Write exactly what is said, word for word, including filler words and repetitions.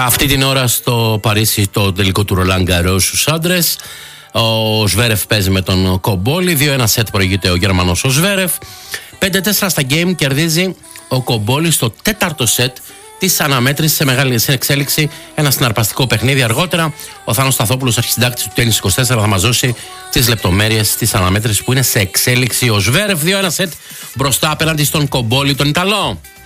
Αυτή την ώρα στο Παρίσι το τελικό του Ρολάν Γκαρός στους άντρες. Ο Σβέρεφ παίζει με τον Κομπόλη. δύο ένα σετ προηγείται ο Γερμανός ο Σβέρεφ. πέντε τέσσερα στα game κερδίζει ο Κομπόλη στο τέταρτο σετ της αναμέτρησης σε μεγάλη εξέλιξη. Ένα συναρπαστικό παιχνίδι αργότερα. Ο Θάνος Σταθόπουλος, αρχισυντάκτης του Τένις είκοσι τέσσερα, θα μας δώσει τις λεπτομέρειες της αναμέτρησης που είναι σε εξέλιξη. Ο Σβέρεφ δύο ένα σετ μπροστά απέναντι στον Κομπόλη τον Ιταλό.